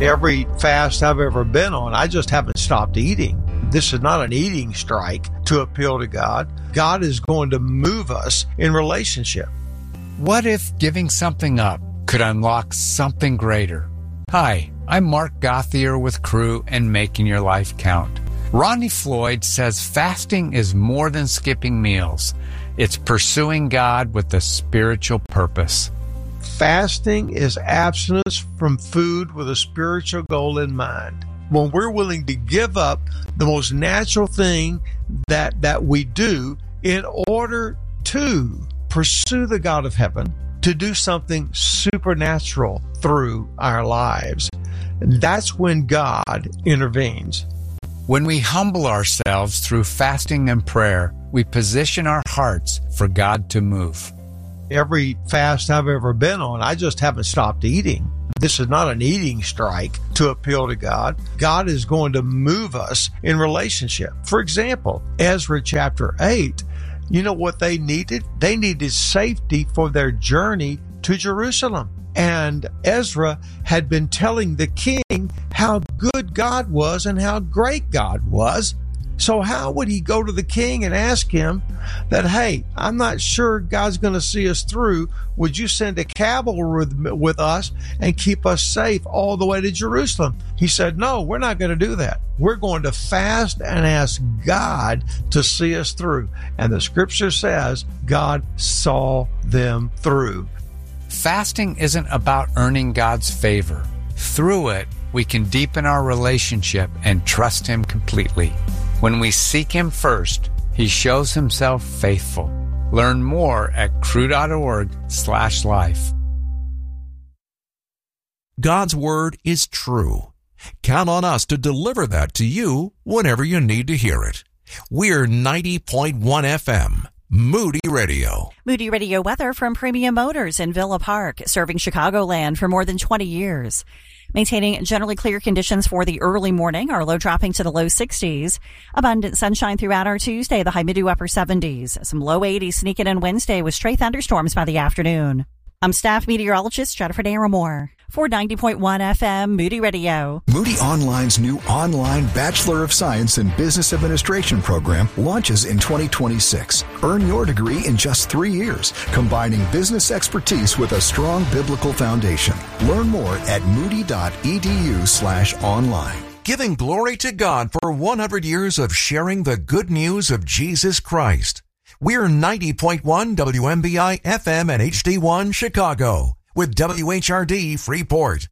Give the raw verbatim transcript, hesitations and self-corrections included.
Every fast I've ever been on, I just haven't stopped eating. This is not an eating strike to appeal to God. God is going to move us in relationship. What if giving something up could unlock something greater? Hi, I'm Mark Gauthier with Crew and Making Your Life Count. Rodney Floyd says fasting is more than skipping meals. It's pursuing God with a spiritual purpose. Fasting is abstinence from food with a spiritual goal in mind. When we're willing to give up the most natural thing that, that we do in order to pursue the God of heaven, to do something supernatural through our lives, that's when God intervenes. When we humble ourselves through fasting and prayer, we position our hearts for God to move. Every fast I've ever been on, I just haven't stopped eating. This is not an eating strike to appeal to God. God is going to move us in relationship. For example, Ezra chapter eight, you know what they needed? They needed safety for their journey to Jerusalem. And Ezra had been telling the king how good God was and how great God was. So how would he go to the king and ask him that, hey, I'm not sure God's going to see us through. Would you send a cavalry with, with us and keep us safe all the way to Jerusalem? He said, no, we're not going to do that. We're going to fast and ask God to see us through. And the scripture says God saw them through. Fasting isn't about earning God's favor. Through it, we can deepen our relationship and trust Him completely. When we seek Him first, He shows Himself faithful. Learn more at crew.org slash life. God's Word is true. Count on us to deliver that to you whenever you need to hear it. We're ninety point one F M, Moody Radio. Moody Radio weather from Premium Motors in Villa Park, serving Chicagoland for more than twenty years. Maintaining generally clear conditions for the early morning, our low dropping to the low sixties. Abundant sunshine throughout our Tuesday, the high mid to upper seventies. Some low eighties sneaking in Wednesday with stray thunderstorms by the afternoon. I'm staff meteorologist Jennifer Daramore for ninety point one F M Moody Radio. Moody Online's new online Bachelor of Science in Business Administration program launches in twenty twenty-six. Earn your degree in just three years, combining business expertise with a strong biblical foundation. Learn more at moody.edu slash online. Giving glory to God for one hundred years of sharing the good news of Jesus Christ. We're ninety point one W M B I F M and H D one Chicago with W H R D Freeport.